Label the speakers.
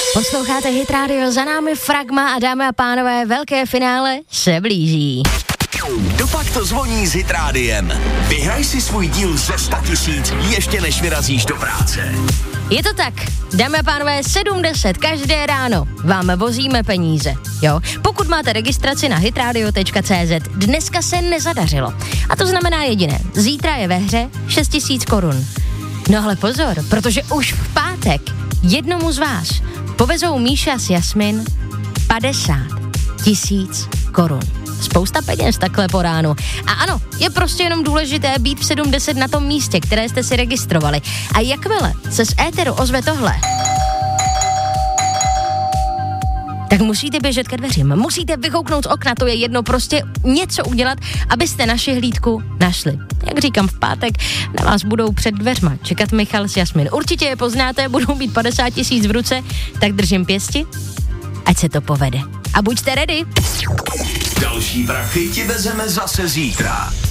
Speaker 1: Posloucháte Hit Radio, za námi Fragma a dámy a pánové, velké finále se blíží.
Speaker 2: Dopak to zvoní s Hit Rádiem. Vyhraj si svůj díl ze 100 000 ještě než vyrazíš do práce.
Speaker 1: Je to tak, dámy a pánové, 7:10 každé ráno vám vozíme peníze, jo? Pokud máte registraci na hitradio.cz, dneska se nezadařilo. A to znamená jediné, zítra je ve hře 6 000 korun. No ale pozor, protože už v pátek jednomu z vás povezou Míša s Jasmin 50 000 korun. Spousta peněz takhle po ránu. A ano, je prostě jenom důležité být v 7:10 na tom místě, které jste si registrovali. A jakmile se z éteru ozve tohle, tak musíte běžet ke dveřím. Musíte vykouknout z okna, to je jedno, prostě něco udělat, abyste naši hlídku našli. Jak říkám, v pátek na vás budou před dveřma čekat Michal s Jasmin. Určitě je poznáte, budou mít 50 000 v ruce, tak držím pěsti, ať se to povede. A buďte ready.
Speaker 2: Další prachy ti vezeme zase zítra.